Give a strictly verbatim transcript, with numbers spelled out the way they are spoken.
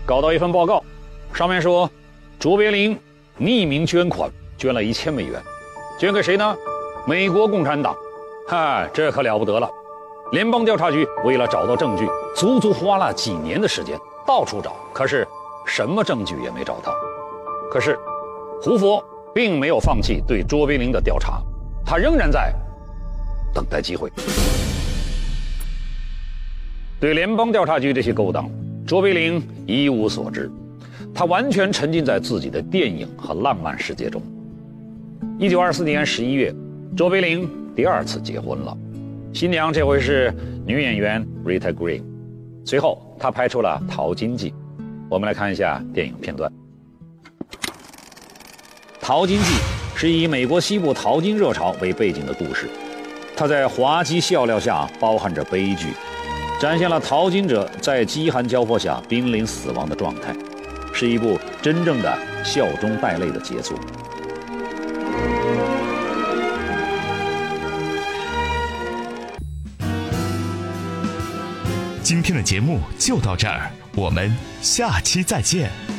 搞到一份报告，上面说卓别林匿名捐款，捐了一千美元，捐给谁呢？美国共产党。哈，这可了不得了！联邦调查局为了找到证据，足足花了几年的时间，到处找，可是什么证据也没找到。可是胡佛并没有放弃对卓别林的调查，他仍然在等待机会。对联邦调查局这些勾当，卓别林一无所知，他完全沉浸在自己的电影和浪漫世界中。一九二四年十一月，卓别林第二次结婚了，新娘这回是女演员 Rita Green。随后，他拍出了《淘金记》，我们来看一下电影片段。《淘金记》是以美国西部淘金热潮为背景的故事，它在滑稽笑料下包含着悲剧，展现了淘金者在饥寒交迫下濒临死亡的状态，是一部真正的笑中带泪的杰作。 今天的节目就到这儿，我们下期再见。